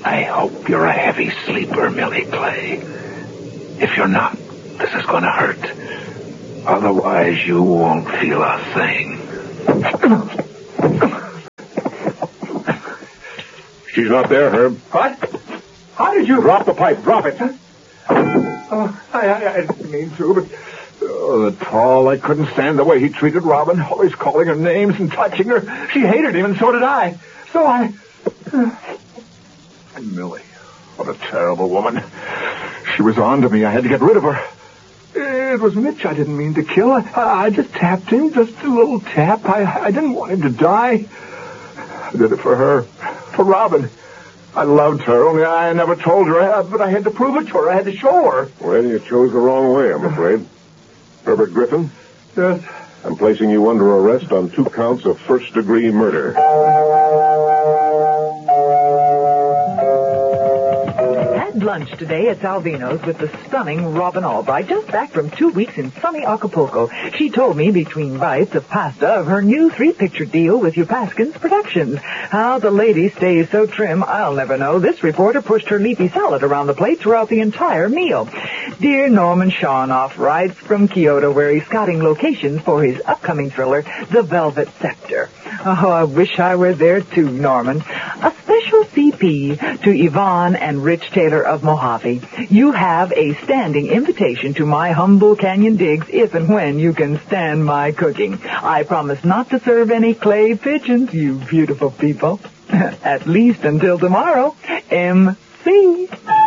I hope you're a heavy sleeper, Millie Clay. If you're not, this is going to hurt. Otherwise, you won't feel a thing. She's not there, Herb. What? How did you... Drop the pipe. Drop it. Oh, I didn't mean to, but... Oh, the tall, I couldn't stand the way he treated Robin, always calling her names and touching her. She hated him, and so did I. So I... Millie, what a terrible woman. She was on to me. I had to get rid of her. It was Mitch I didn't mean to kill. I just tapped him, just a little tap. I didn't want him to die. I did it for her, for Robin. I loved her, only I never told her, but I had to prove it to her. I had to show her. Well, you chose the wrong way, I'm afraid. Herbert Griffin? Yes? I'm placing you under arrest on 2 counts of first-degree murder. Lunch today at Salvino's with the stunning Robin Albright, just back from 2 weeks in sunny Acapulco. She told me between bites of pasta of her new 3-picture deal with Upaskins Productions. How the lady stays so trim, I'll never know. This reporter pushed her leafy salad around the plate throughout the entire meal. Dear Norman Shawnoff writes from Kyoto, where he's scouting locations for his upcoming thriller, The Velvet Scepter. Oh, I wish I were there too, Norman. A special CP to Yvonne and Rich Taylor of Mojave. You have a standing invitation to my humble canyon digs if and when you can stand my cooking. I promise not to serve any clay pigeons, you beautiful people. At least until tomorrow. MC.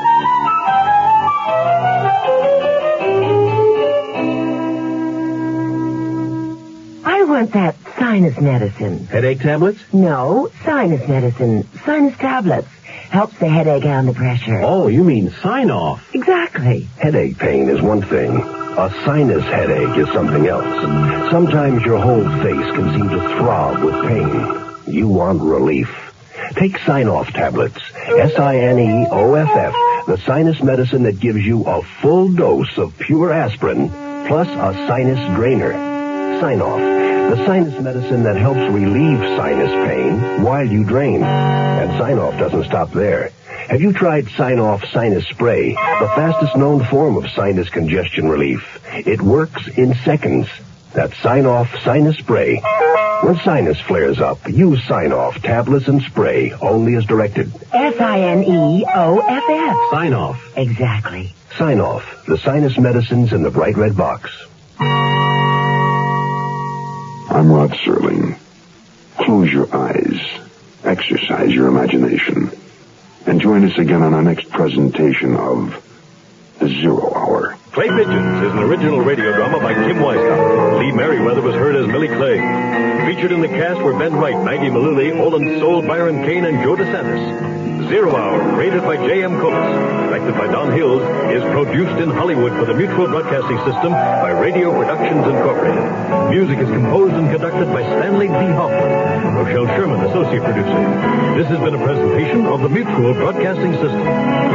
I want that sinus medicine. Headache tablets? No, sinus medicine. Sinus tablets. Helps the headache and the pressure. Oh, you mean sign-off. Exactly. Headache pain is one thing. A sinus headache is something else. Sometimes your whole face can seem to throb with pain. You want relief. Take Sign-Off tablets. Sineoff, the sinus medicine that gives you a full dose of pure aspirin, plus a sinus drainer. Sign-Off, the sinus medicine that helps relieve sinus pain while you drain. And Sign-Off doesn't stop there. Have you tried Sign-Off Sinus Spray, the fastest known form of sinus congestion relief? It works in seconds. That's Sign-Off Sinus Spray. When sinus flares up, use Sign-Off tablets and spray, only as directed. Sineoff. Sign-Off. Exactly. Sign-Off, the sinus medicines in the bright red box. I'm Rod Serling. Close your eyes. Exercise your imagination. And join us again on our next presentation of The 0 Hour. Clay Pigeons is an original radio drama by Tim Weisgott. Lee Merriweather was heard as Millie Clay. Featured in the cast were Ben Wright, Maggie Mullally, Olin Soul, Byron Kane, and Joe DeSantis. 0 Hour, rated by J.M. Coates, directed by Don Hills, is produced in Hollywood for the Mutual Broadcasting System by Radio Productions Incorporated. Music is composed and conducted by Stanley D. Hoffman. Rochelle Sherman, associate producer. This has been a presentation of the Mutual Broadcasting System.